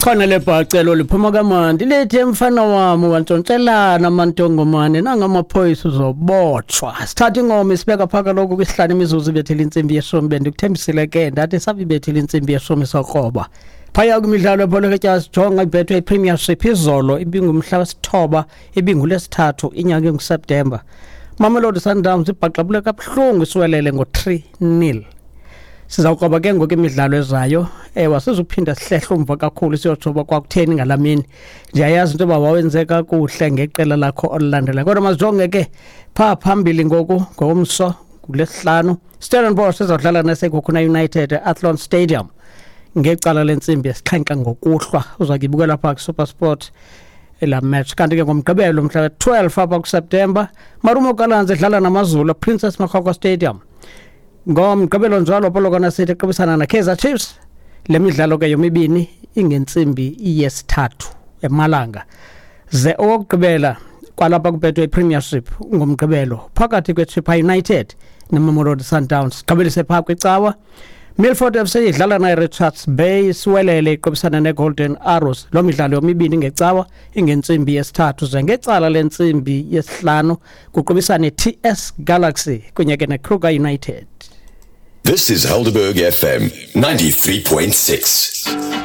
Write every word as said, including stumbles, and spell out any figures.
Khona lebhacelo liphuma kamandi lethe mfana wami wantshontshelana amantongomane nangamaphoyisa uzobotshwa. Sithatha ingoma isibeka phaka lokho kwisihlanu imizuzu ibethela insimbi yeshumi bendikuthembisile ke ndathi sabibethela insimbi yeshumi soqoba. Phaya kumidlalo eboleka sijonga ibethwe iPremiership izolo ibingumhla wesithoba ibingulesithathu inyanga enguSeptember. Mamelodi Sundowns ibhaqabule kabuhlungu isiwelele ngo three nil. Sizawuqoba ke ngokemidlalo ezayo ewa sizuphinda sihlehla umva kakhulu siyojoba kwakutheni ngalamini nje ayazi into bawenze kakuhle ngeqela lakho olilandela kodwa masijonge ke pha phambili ngoku ngomso kulesihlanu Stellenbosch sizodlala naseGokhuna United eAthlone Stadium ngecala lensimbi esixhenxa ngokuhlwa uzakibukela pha kuSuperSport ela match kanti ke ngomgqibelo mhla twelve apha kuSeptember Marumo Gallants edlala namaZulu Princess Makgokgo Stadium. Ngomgqibelo njalo Polokwane City eqhubisana naKaizer Chiefs lemidlalo ke yomibini ingensimbi yesithathu eMalanga ze okugqibela kwalapha kubethwe iPremiership ngomgqibelo phakathi kweChippa United neMamelodi Sundowns gqibelise pha kwicawa Milford F C idlala nayiRichards Bay siwelele iqhubisana neGolden Arrows lo midlalo yomibini ngecawa ingensimbi yesithathu ze ngecala lensimbi yesihlanu kuqhubisana neT S Galaxy kunye ke neKruger United. This is Helderberg F M ninety-three point six.